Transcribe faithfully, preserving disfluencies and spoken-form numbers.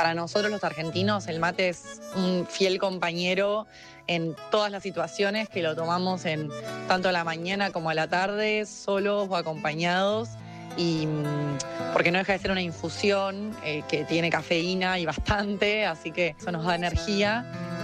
para nosotros los argentinos el mate es un fiel compañero en todas las situaciones, que lo tomamos en tanto a la mañana como a la tarde, solos o acompañados. Y porque no deja de ser una infusión eh, que tiene cafeína y bastante, así que eso nos da energía.